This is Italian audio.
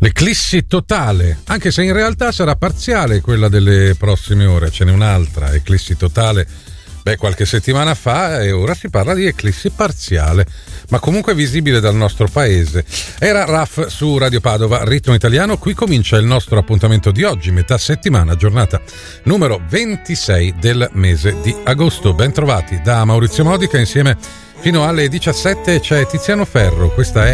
L'eclissi totale, anche se in realtà sarà parziale quella delle prossime ore, ce n'è un'altra, eclissi totale, qualche settimana fa, e ora si parla di eclissi parziale, ma comunque visibile dal nostro paese. Era Raf su Radio Padova, Ritmo Italiano. Qui comincia il nostro appuntamento di oggi, metà settimana, giornata numero 26 del mese di agosto. Ben trovati da Maurizio Modica, insieme fino alle 17 c'è Tiziano Ferro. Questa è